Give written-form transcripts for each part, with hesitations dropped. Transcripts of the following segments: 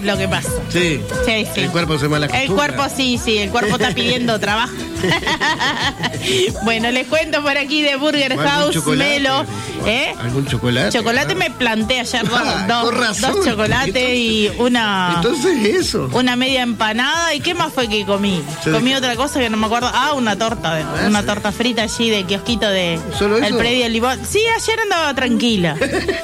lo que pasa. Sí. Sí. El cuerpo se mal acostumbra. El cuerpo sí, el cuerpo está pidiendo trabajo. Bueno, les cuento por aquí de Burger House Melo. ¿Algún chocolate? Chocolate me planté ayer dos chocolates entonces, y una... Entonces eso. Una media empanada. ¿Y qué más fue que comí? Comí otra cosa que no me acuerdo. Una torta. Una torta frita allí de kiosquito de... ¿Solo eso? El predio del Limón. Sí, ayer andaba tranquila.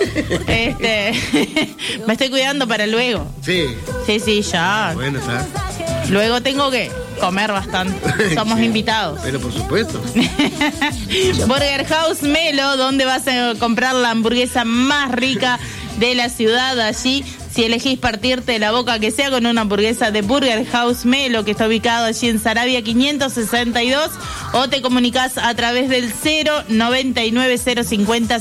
Me estoy cuidando para luego. Sí. Sí, ya. Bueno, está. Luego tengo que comer bastante. Somos invitados. Pero por supuesto. Burger House Melo, donde vas a comprar la hamburguesa más rica de la ciudad. Allí, si elegís partirte la boca, que sea con una hamburguesa de Burger House Melo, que está ubicado allí en Saravia 562, o te comunicás a través del 099 050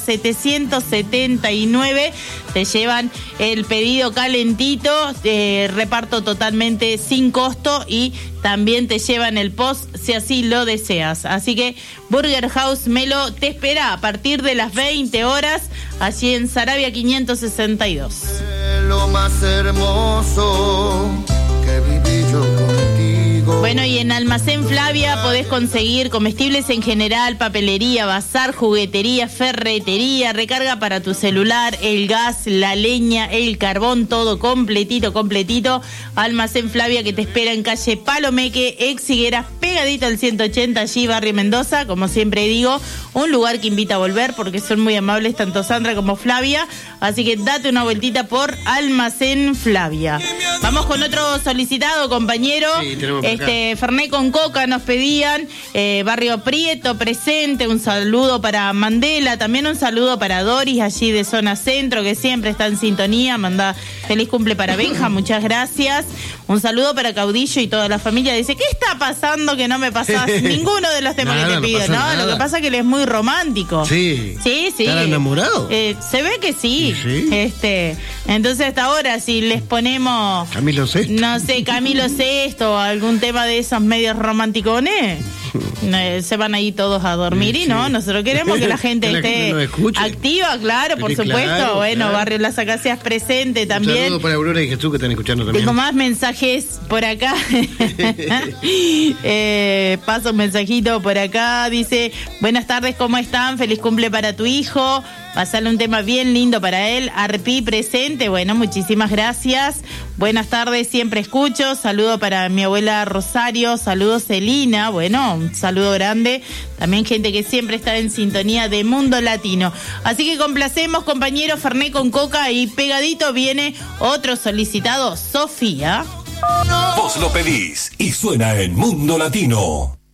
779. Te llevan el pedido calentito, reparto totalmente sin costo, y también te llevan el post si así lo deseas. Así que Burger House Melo te espera a partir de las 20 horas, allí en Saravia 562. Lo más hermoso que viví yo contigo. Bueno, y en Almacén Flavia podés conseguir comestibles en general, papelería, bazar, juguetería, ferretería, recarga para tu celular, el gas, la leña, el carbón, todo completito. Almacén Flavia, que te espera en calle Palomeque, ex Higueras, pegadito al 180, allí Barrio Mendoza. Como siempre digo, un lugar que invita a volver porque son muy amables tanto Sandra como Flavia. Así que date una vueltita por Almacén Flavia. Vamos con otro solicitado, compañero. Sí, tenemos Fernet con coca nos pedían. Barrio Prieto presente. Un saludo para Mandela. También un saludo para Doris, allí de Zona Centro, que siempre está en sintonía. Manda feliz cumple para Benja, muchas gracias. Un saludo para Caudillo y toda la familia. Dice, ¿qué está pasando que no me pasás ninguno de los temas que te pido? No, lo que pasa es que él es muy romántico. Sí. Sí. ¿Están enamorados? Se ve que sí. Sí. Entonces hasta ahora, si les ponemos Camilo Sesto. no sé, Camilo Sesto o algún tema de esos medios romanticones, se van ahí todos a dormir. Y no, nosotros queremos que la gente esté activa, claro, por supuesto. Claro, bueno, claro. Barrio Las Acacias presente también. Un saludo para Aurora y Jesús, que están escuchando también. Tengo más mensajes por acá. Paso un mensajito por acá. Dice, buenas tardes, ¿cómo están? Feliz cumple para tu hijo. Pasarle un tema bien lindo para él. Arpi presente. Bueno, muchísimas gracias. Buenas tardes, siempre escucho. Saludo para mi abuela Rosario. Saludos, Celina. Bueno, un saludo grande. También gente que siempre está en sintonía de Mundo Latino. Así que complacemos, compañero, Fernet con coca, y pegadito viene otro solicitado, Sofía. Vos lo pedís y suena en Mundo Latino.